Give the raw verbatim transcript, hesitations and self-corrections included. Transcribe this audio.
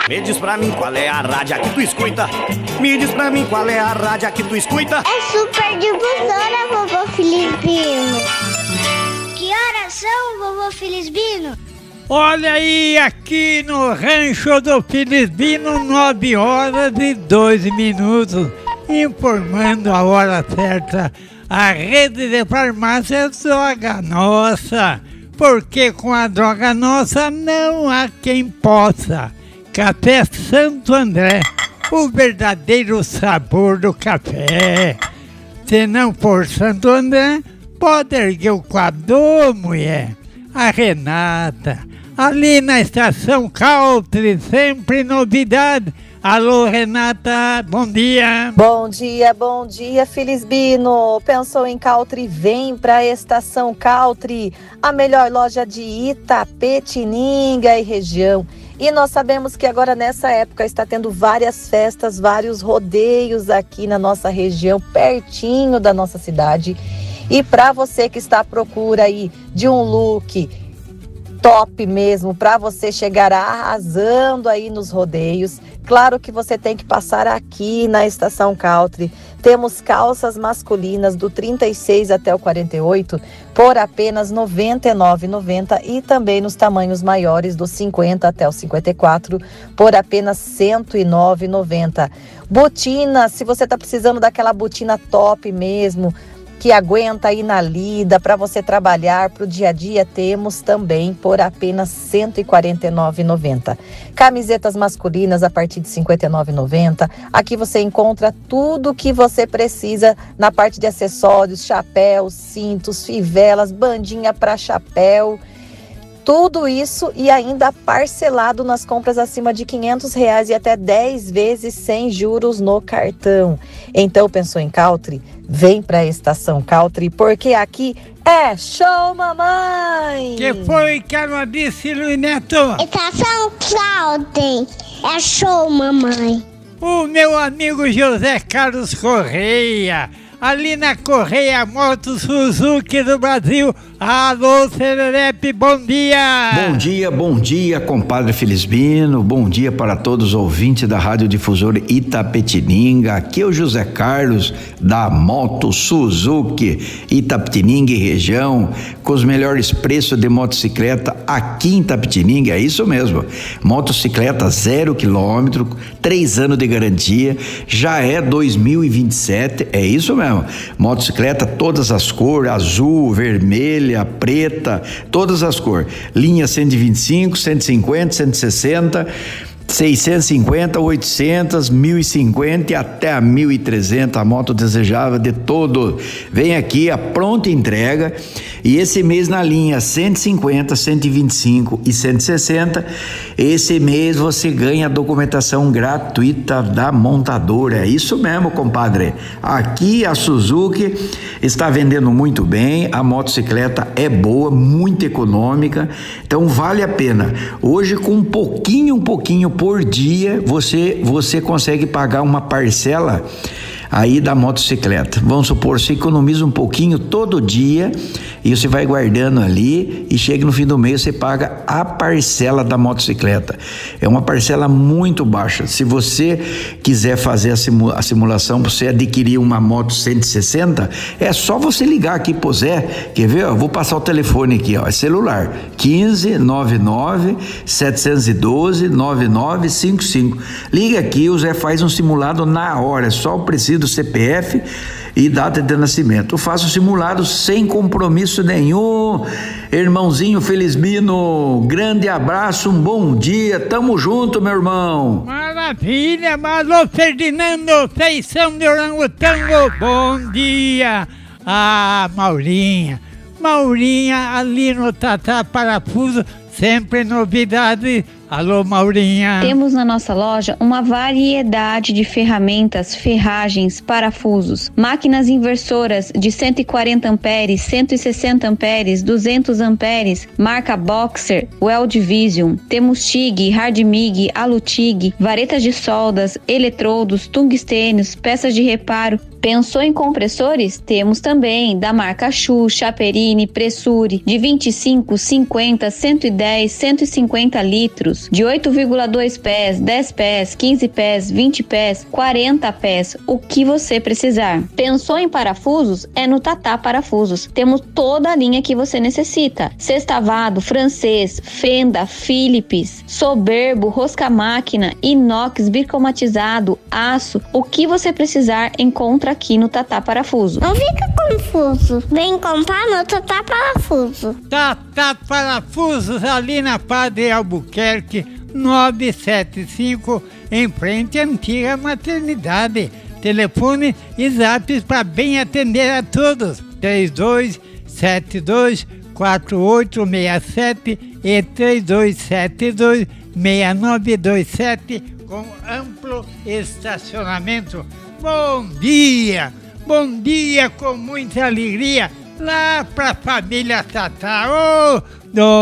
Me diz pra mim qual é a rádio que tu escuta. Me diz pra mim qual é a rádio que tu escuta. É Super Difusora, vovô Felizbino. Que horas são, vovô Felizbino? Olha aí, aqui no rancho do Felizbino, nove horas e dois minutos, informando a hora certa. A rede de farmácias Droga Nossa, porque com a Droga Nossa não há quem possa. Café Santo André, o verdadeiro sabor do café. Se não for Santo André, pode erguer o quadro, mulher. A Renata, ali na estação Country, sempre novidade. Alô, Renata, bom dia. Bom dia, bom dia, Felizbino. Pensou em Country? Vem para a estação Country, a melhor loja de Itapetininga e região. E nós sabemos que agora nessa época está tendo várias festas, vários rodeios aqui na nossa região, pertinho da nossa cidade. E para você que está à procura aí de um look top mesmo, para você chegar arrasando aí nos rodeios, claro que você tem que passar aqui na Estação Country. Temos calças masculinas do trinta e seis até o quarenta e oito por apenas noventa e nove reais e noventa centavos e também nos tamanhos maiores do cinquenta até o cinquenta e quatro por apenas cento e nove reais e noventa centavos. Botina, se você está precisando daquela botina top mesmo, que aguenta aí na lida para você trabalhar para o dia a dia, temos também por apenas cento e quarenta e nove reais e noventa centavos. Camisetas masculinas a partir de cinquenta e nove reais e noventa centavos. Aqui você encontra tudo o que você precisa na parte de acessórios, chapéus, cintos, fivelas, bandinha para chapéu. Tudo isso e ainda parcelado nas compras acima de quinhentos reais e até dez vezes sem juros no cartão. Então, pensou em Country? Vem para a Estação Country, porque aqui é show, mamãe! Que foi que ela disse, Luiz Neto? Estação Country, é show, mamãe. O meu amigo José Carlos Correia, ali na Correia Moto Suzuki do Brasil. Alô, Serelepe, bom dia! Bom dia, bom dia, compadre Felizbino. Bom dia para todos os ouvintes da Rádio Difusora Itapetininga. Aqui é o José Carlos da Moto Suzuki Itapetininga e região, com os melhores preços de motocicleta aqui em Itapetininga. É isso mesmo, motocicleta zero quilômetro, três anos de garantia, já é dois mil e vinte e sete, é isso mesmo. Motocicleta todas as cores, azul, vermelha, preta, todas as cores. Linha cento e vinte e cinco, cento e cinquenta, cento e sessenta, seiscentos e cinquenta, oitocentos, mil e cinquenta e até a mil e trezentos, a moto desejável de todo. Vem aqui a pronta entrega, e esse mês na linha cento e cinquenta, cento e vinte e cinco e cento e sessenta, esse mês você ganha a documentação gratuita da montadora. É isso mesmo, compadre. Aqui a Suzuki está vendendo muito bem, a motocicleta é boa, muito econômica, então vale a pena. Hoje com um pouquinho, um pouquinho por dia, você, você consegue pagar uma parcela aí da motocicleta. Vamos supor, você economiza um pouquinho todo dia e você vai guardando ali e chega no fim do mês, você paga a parcela da motocicleta. É uma parcela muito baixa. Se você quiser fazer a, simula- a simulação para você adquirir uma moto cento e sessenta, é só você ligar aqui pro Zé. Quer ver? Eu vou passar o telefone aqui, ó, é celular, quinze, noventa e nove, setecentos e doze, noventa e nove cinquenta e cinco. Liga aqui, o Zé faz um simulado na hora, é só o preciso do C P F e data de nascimento. Eu faço simulado sem compromisso nenhum. Irmãozinho Felizbino, grande abraço, um bom dia, tamo junto, meu irmão. Maravilha, alô, Ferdinando, feição de orangotango, bom dia. Ah, Maurinha, Maurinha ali no Tatá Parafuso, sempre novidade. Alô, Maurinha. Temos na nossa loja uma variedade de ferramentas, ferragens, parafusos, máquinas inversoras de cento e quarenta amperes, cento e sessenta amperes, duzentos amperes, marca Boxer, Weld Vision. Temos TIG, Hard MIG, Alu-TIG, varetas de soldas, eletrodos, tungstênios, peças de reparo. Pensou em compressores? Temos também da marca Shu, Chaperini, Pressure, de vinte e cinco, cinquenta, cento e dez, cento e cinquenta litros. centímetros, de oito vírgula dois pés, dez pés, quinze pés, vinte pés, quarenta pés, o que você precisar. Pensou em parafusos? É no Tatá Parafusos. Temos toda a linha que você necessita. Sextavado, francês, fenda, Philips, soberbo, rosca-máquina, inox, bicromatizado, aço, o que você precisar encontra aqui no Tatá Parafuso. Não fica confuso. Vem comprar no Tatá Parafuso. Tatá Parafusos, ali na Padre Albuquerque, novecentos e setenta e cinco, em frente à antiga maternidade. Telefone e zaps para bem atender a todos. três dois sete dois, quatro oito seis sete e três dois sete dois, seis nove dois sete, com amplo estacionamento. Bom dia! Bom dia com muita alegria lá para a família Tatá. Oh,